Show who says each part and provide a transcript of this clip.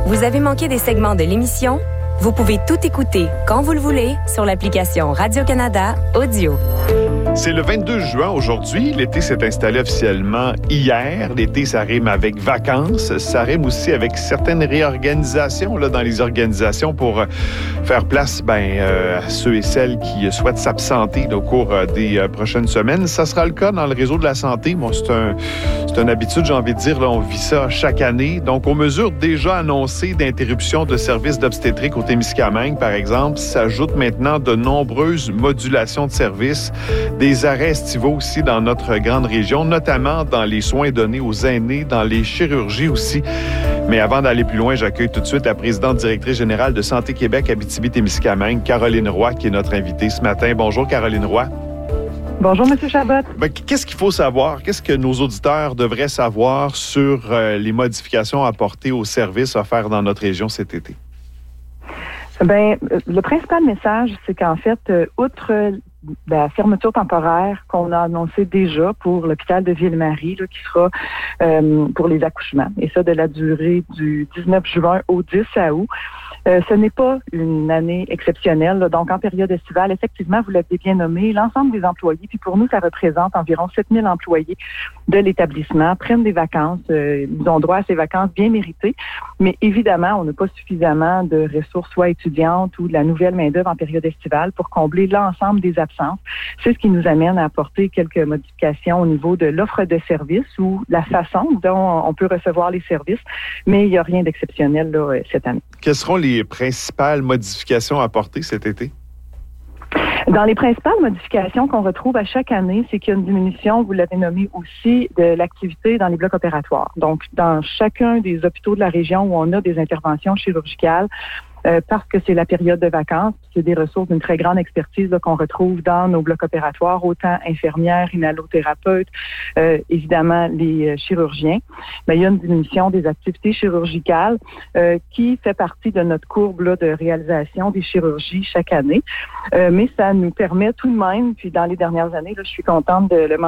Speaker 1: Vous avez manqué des segments de l'émission? Vous pouvez tout écouter quand vous le voulez sur l'application Radio-Canada Audio.
Speaker 2: C'est le 22 juin aujourd'hui. L'été s'est installé officiellement hier. L'été, ça rime avec vacances. Ça rime aussi avec certaines réorganisations là, dans les organisations pour faire place à ceux et celles qui souhaitent s'absenter au cours des prochaines semaines. Ça sera le cas dans le réseau de la santé. Bon, c'est une habitude, j'ai envie de dire. Là, on vit ça chaque année. Donc, aux mesures déjà annoncées d'interruption de services d'obstétrique au Témiscamingue, par exemple, s'ajoutent maintenant de nombreuses modulations de services, des arrêts estivaux aussi dans notre grande région, notamment dans les soins donnés aux aînés, dans les chirurgies aussi. Mais avant d'aller plus loin, j'accueille tout de suite la présidente directrice générale de Santé Québec Abitibi-Témiscamingue, Caroline Roy, qui est notre invitée ce matin. Bonjour, Caroline Roy.
Speaker 3: Bonjour, M. Chabot.
Speaker 2: Qu'est-ce qu'il faut savoir? Qu'est-ce que nos auditeurs devraient savoir sur les modifications apportées aux services offerts dans notre région cet été?
Speaker 3: Le principal message, c'est qu'en fait, outre la fermeture temporaire qu'on a annoncée déjà pour l'hôpital de Ville-Marie, là, qui sera pour les accouchements, et ça de la durée du 19 juin au 10 août, ce n'est pas une année exceptionnelle. Là. Donc, en période estivale, effectivement, vous l'avez bien nommé, l'ensemble des employés, puis pour nous, ça représente environ 7000 employés de l'établissement, prennent des vacances. Ils ont droit à ces vacances bien méritées. Mais évidemment, on n'a pas suffisamment de ressources, soit étudiantes ou de la nouvelle main-d'œuvre en période estivale pour combler l'ensemble des absences. C'est ce qui nous amène à apporter quelques modifications au niveau de l'offre de services ou la façon dont on peut recevoir les services. Mais il n'y a rien d'exceptionnel là, cette année.
Speaker 2: Quelles seront les principales modifications apportées cet été?
Speaker 3: Dans les principales modifications qu'on retrouve à chaque année, c'est qu'il y a une diminution, vous l'avez nommé aussi, de l'activité dans les blocs opératoires. Donc, dans chacun des hôpitaux de la région où on a des interventions chirurgicales, parce que c'est la période de vacances, c'est des ressources d'une très grande expertise là, qu'on retrouve dans nos blocs opératoires, autant infirmières, inhalothérapeutes, évidemment les chirurgiens. Mais il y a une diminution des activités chirurgicales qui fait partie de notre courbe là, de réalisation des chirurgies chaque année. Mais ça nous permet tout de même, puis dans les dernières années, là, je suis contente de le mentionner,